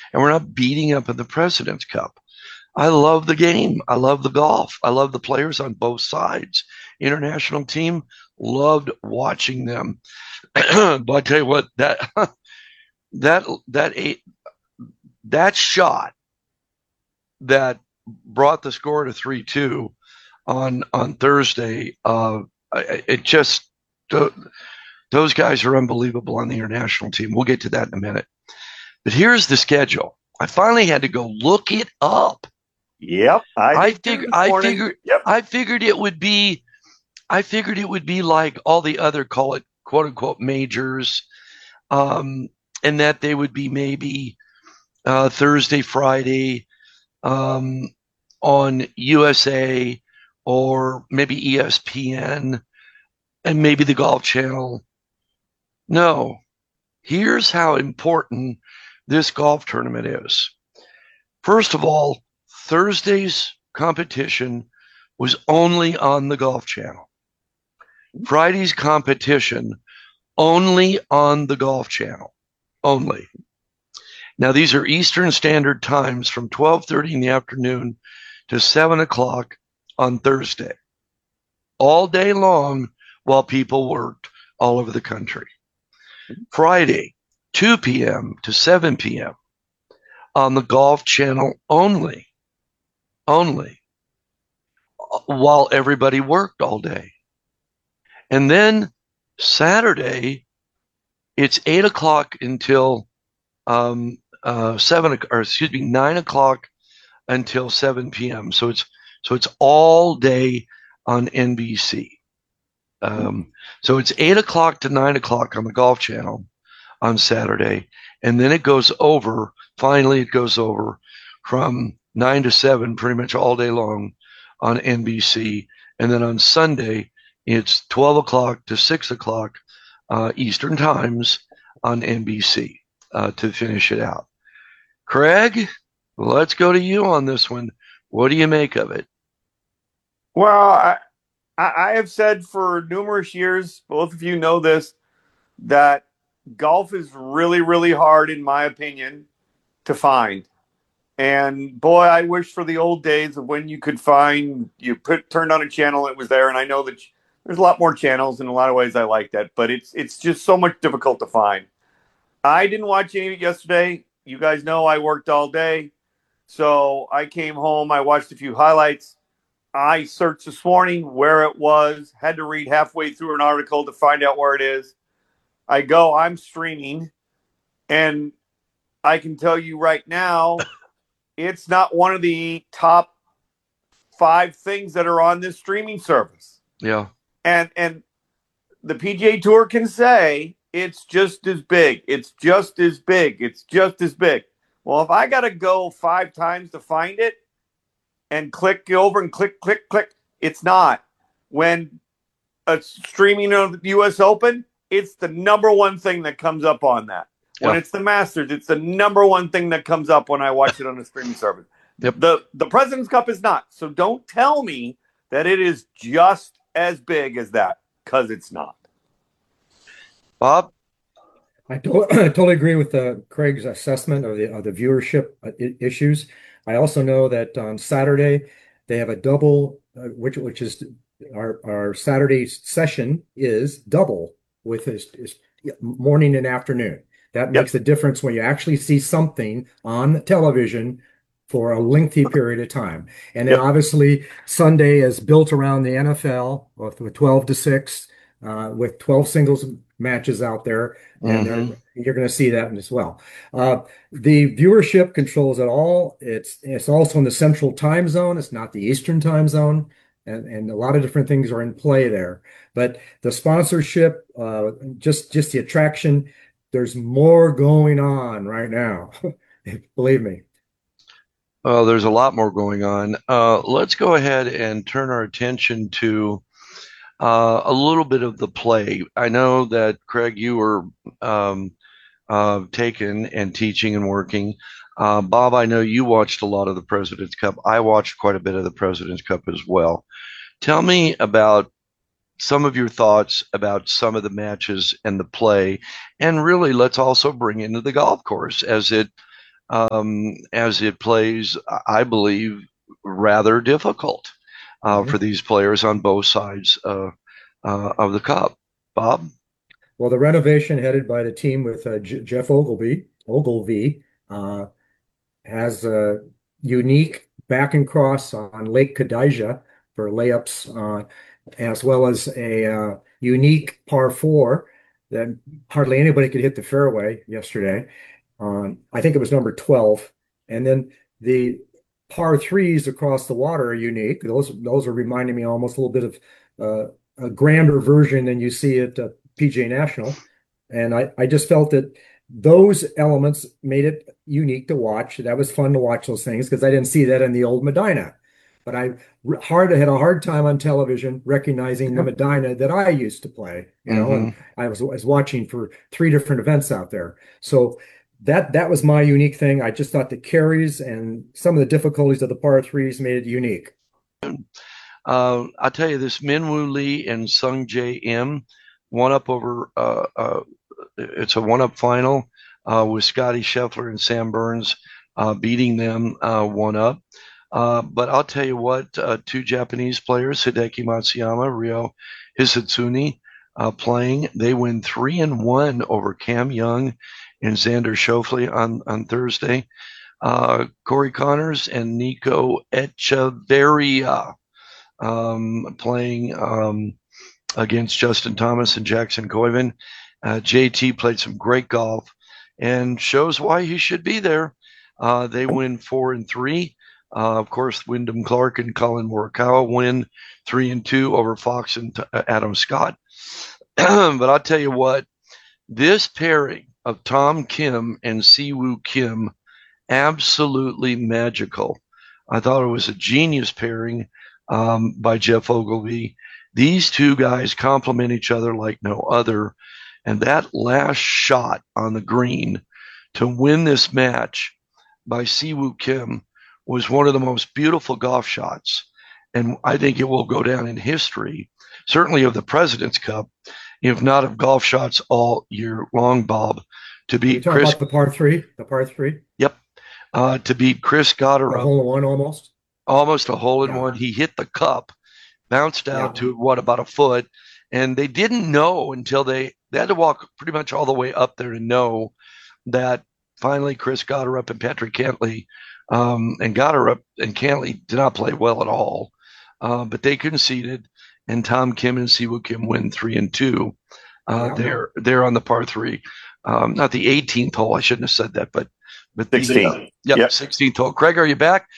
and we're not beating up in the President's Cup. I love the game. I love the golf. I love the players on both sides. International team, loved watching them. But I tell you what, that that that shot that brought the score to 3-2 on Thursday, it just those guys are unbelievable on the international team. We'll get to that in a minute. But here's the schedule. I finally had to go look it up. Yep, I I did too figured this I morning. figured Yep. I figured it would be I figured it would be like all the other, call it quote unquote majors, um, and that they would be maybe Thursday, Friday, um, on USA or maybe ESPN and maybe the Golf Channel. No, here's how important this golf tournament is. First of all, Thursday's competition was only on the Golf Channel. Friday's competition only on the Golf Channel. Only. Now, these are Eastern Standard Times from 12:30 in the afternoon to 7 o'clock on Thursday, all day long while people worked all over the country. Friday, 2 p.m. to 7 p.m. on the Golf Channel only, while everybody worked all day. And then Saturday, it's 8 o'clock until 9 o'clock until 7 p.m. So it's all day on NBC. So it's 8 o'clock to 9 o'clock on the Golf Channel on Saturday, and then it goes over. Finally, it goes over from 9 to 7, pretty much all day long on NBC, and then on Sunday it's 12 o'clock to 6 o'clock Eastern times on NBC to finish it out. Craig, let's go to you on this one. What do you make of it? Well, I have said for numerous years, both of you know this, that golf is really, really hard, in my opinion, to find. And boy, I wish for the old days of when you could find, turned on a channel, it was there. And I know that there's a lot more channels. In a lot of ways, I like that, but it's just so much difficult to find. I didn't watch any of it yesterday. You guys know I worked all day. So I came home, I watched a few highlights. I searched this morning where it was, had to read halfway through an article to find out where it is. I'm streaming, and I can tell you right now, it's not one of the top 5 things that are on this streaming service. Yeah. And the PGA Tour can say it's just as big. It's just as big. It's just as big. Well, if I got to go 5 times to find it and click over and click, click, click, it's not. When a streaming of the U.S. Open, it's the number one thing that comes up on that. When Yeah. it's the Masters, it's the number one thing that comes up when I watch it on a streaming service. Yep. The President's Cup is not. So don't tell me that it is just as big as that, because it's not. Bob? I totally agree with Craig's assessment of the viewership issues. I also know that on Saturday they have a double, which is our Saturday session is double with his morning and afternoon. That Yep. makes a difference when you actually see something on television for a lengthy period of time. And then Yep. obviously Sunday is built around the NFL with 12 to 6, with 12 singles matches out there, and Mm-hmm. you're going to see that as well. The viewership controls it all. It's also in the central time zone. It's not the Eastern time zone, and a lot of different things are in play there. But the sponsorship, just the attraction, there's more going on right now. Believe me. Well, there's a lot more going on. Let's go ahead and turn our attention to a little bit of the play. I know that, Craig, you were taken and teaching and working. Bob, I know you watched a lot of the President's Cup. I watched quite a bit of the President's Cup as well. Tell me about some of your thoughts about some of the matches and the play. And really, let's also bring into the golf course as it as it plays, I believe, rather difficult for these players on both sides of the cup. Bob? Well, the renovation headed by the team with Jeff Ogilvy, has a unique back and cross on Lake Kadijah for layups, as well as a unique par four that hardly anybody could hit the fairway yesterday. I think it was number 12. And then the par threes across the water are unique. Those are reminding me almost a little bit of a grander version than you see at PGA National. And I just felt that those elements made it unique to watch. That was fun to watch those things because I didn't see that in the old Medina. But I had a hard time on television recognizing the Medina that I used to play, and I was watching for 3 different events out there. So that was my unique thing. I just thought the carries and some of the difficulties of the par threes made it unique. I'll tell you this: Minwoo Lee and Sung J M one up over. It's a one-up final with Scotty Scheffler and Sam Burns beating them one up. But I'll tell you what: 2 Japanese players, Hideki Matsuyama, Ryo Hisatsuni, playing. They win 3-1 over Cam Young and Xander Schauffele on Thursday. Corey Connors and Nico Echeverria playing against Justin Thomas and Jackson Koiven. JT played some great golf and shows why he should be there. They win 4-3. Of course, Wyndham Clark and Colin Morikawa win 3-2 over Fox and Adam Scott. But I'll tell you what, this pairing of Tom Kim and Siwoo Kim, absolutely magical. I thought it was a genius pairing by Jeff Ogilvy. These 2 guys complement each other like no other. And that last shot on the green to win this match by Siwoo Kim was one of the most beautiful golf shots. And I think it will go down in history, certainly of the President's Cup, if not of golf shots all year long, Bob. To beat Chris. About the par three? The par three? Yep. To beat Chris Gotterup. A hole in one almost? Almost a hole in one. He hit the cup, bounced out to about a foot. And they didn't know until they had to walk pretty much all the way up there to know that finally Chris Gotterup and Patrick Cantley, and Gotterup and Cantley did not play well at all, but they conceded, and Tom Kim and Siwoo Kim win 3-2. They're on the par 3, not the 18th hole. I shouldn't have said that, but 16. Yep, 16th hole. Craig, are you back?